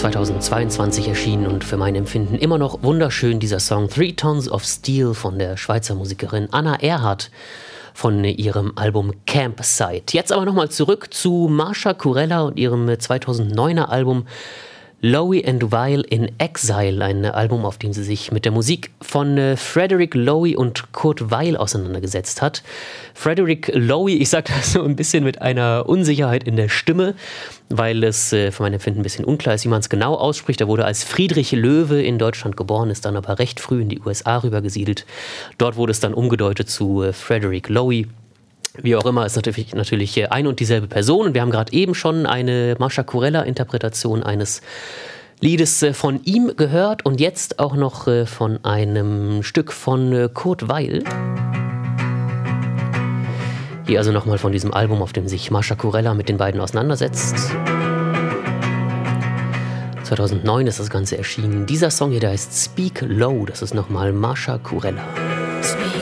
2022 erschienen und für mein Empfinden immer noch wunderschön dieser Song Three Tons of Steel von der Schweizer Musikerin Anna Erhardt von ihrem Album Campsite. Jetzt aber nochmal zurück zu Marsha Kurella und ihrem 2009er Album Lowy and Weil in Exile, ein Album, auf dem sie sich mit der Musik von Frederick Lowy und Kurt Weil auseinandergesetzt hat. Frederick Lowy, ich sage das so ein bisschen mit einer Unsicherheit in der Stimme, weil es für mein Empfinden ein bisschen unklar ist, wie man es genau ausspricht. Er wurde als Friedrich Löwe in Deutschland geboren, ist dann aber recht früh in die USA rübergesiedelt. Dort wurde es dann umgedeutet zu Frederick Lowy. Wie auch immer, ist natürlich ein und dieselbe Person. Und wir haben gerade eben schon eine Marsha Kurella-Interpretation eines Liedes von ihm gehört und jetzt auch noch von einem Stück von Kurt Weil. Hier also nochmal von diesem Album, auf dem sich Marsha Kurella mit den beiden auseinandersetzt. 2009 ist das Ganze erschienen. Dieser Song hier, der heißt Speak Low. Das ist nochmal Marsha Kurella. Speak